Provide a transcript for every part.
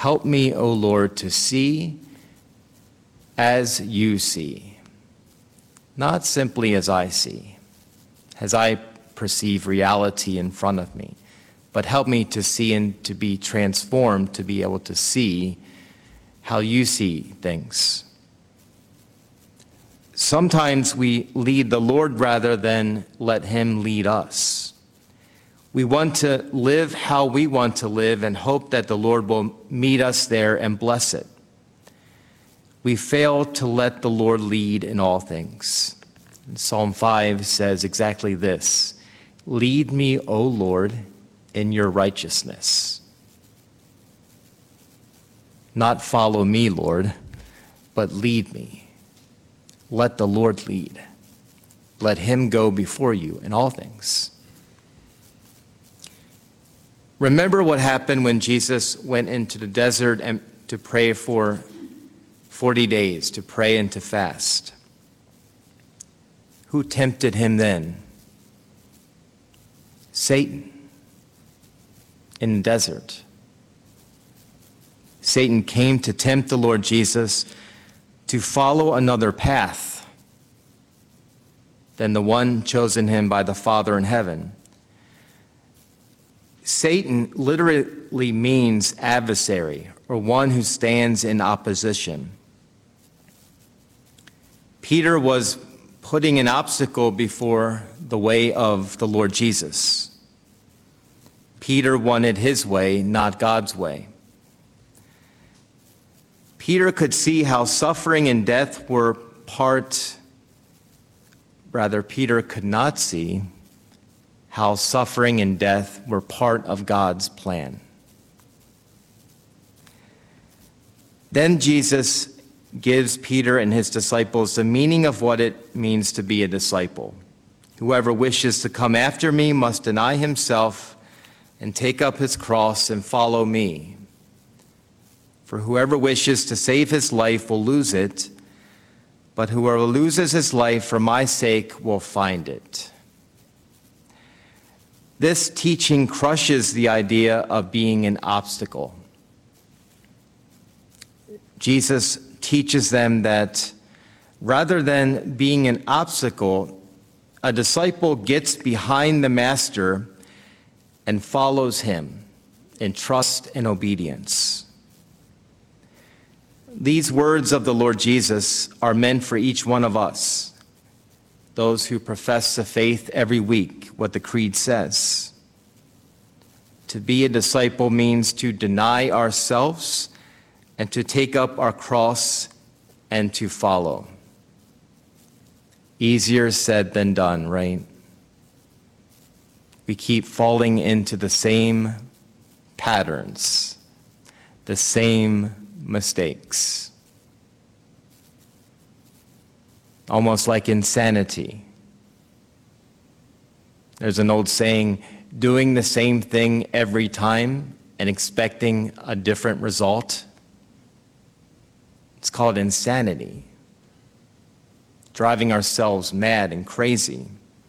Help me, O Lord, to see as you see, not simply as I see, as I perceive reality in front of me, but help me to see and to be transformed, to be able to see how you see things. Sometimes we lead the Lord rather than let him lead us. We want to live how we want to live and hope that the Lord will meet us there and bless it. We fail to let the Lord lead in all things. And Psalm 5 says exactly this: lead me, O Lord, in your righteousness. Not follow me, Lord, but lead me. Let the Lord lead. Let him go before you in all things. Remember what happened when Jesus went into the desert and to pray for 40 days, to pray and to fast. Who tempted him then? Satan in the desert. Satan came to tempt the Lord Jesus to follow another path than the one chosen him by the Father in heaven. Satan literally means adversary, or one who stands in opposition. Peter was putting an obstacle before the way of the Lord Jesus. Peter wanted his way, not God's way. Peter could see how suffering and death were Peter could not see how suffering and death were part of God's plan. Then Jesus gives Peter and his disciples the meaning of what it means to be a disciple. Whoever wishes to come after me must deny himself and take up his cross and follow me. For whoever wishes to save his life will lose it, but whoever loses his life for my sake will find it. This teaching crushes the idea of being an obstacle. Jesus teaches them that rather than being an obstacle, a disciple gets behind the master and follows him in trust and obedience. These words of the Lord Jesus are meant for each one of us, those who profess the faith every week, what the Creed says. To be a disciple means to deny ourselves and to take up our cross and to follow. Easier said than done, right? We keep falling into the same patterns, the same mistakes. Almost like insanity. There's an old saying, doing the same thing every time and expecting a different result. It's called insanity. Driving ourselves mad and crazy.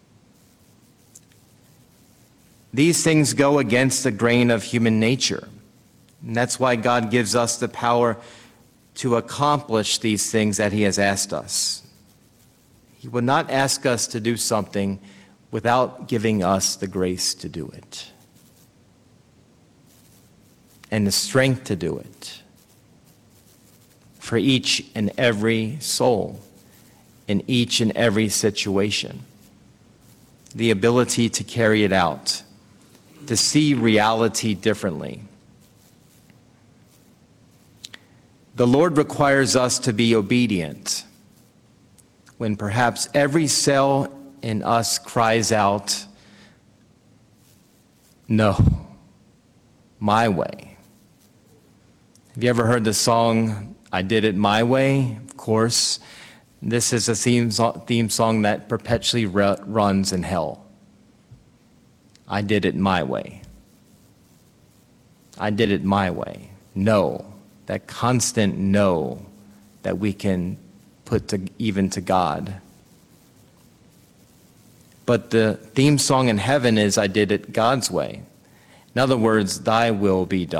These things go against the grain of human nature. And that's why God gives us the power to accomplish these things that he has asked us. He will not ask us to do something without giving us the grace to do it and the strength to do it for each and every soul in each and every situation. The ability to carry it out, to see reality differently. The Lord requires us to be obedient when perhaps every cell in us cries out, no, my way. Have you ever heard the song, I Did It My Way? Of course, this is a theme song that perpetually runs in hell. I did it my way. I did it my way. No, that constant no that we can put to even to God. But the theme song in heaven is I did it God's way. In other words, thy will be done.